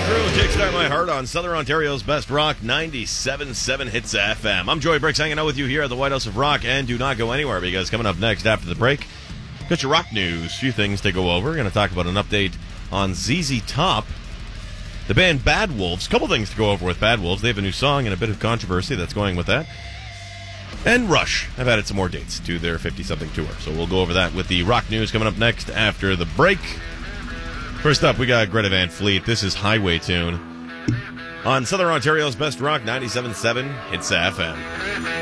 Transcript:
Kickstart My Heart on Southern Ontario's Best Rock 97.7 Hits FM. I'm Joey Bricks hanging out with you here at the White House of Rock, and do not go anywhere because coming up next after the break, got your rock news. A few things to go over. We're going to talk about an update on ZZ Top, the band Bad Wolves. A couple things to go over with Bad Wolves. They have a new song and a bit of controversy that's going with that. And Rush have added some more dates to their 50-something tour. So we'll go over that with the rock news coming up next after the break. First up, we got Greta Van Fleet. This is Highway Tune on Southern Ontario's Best Rock 97.7 Hits FM.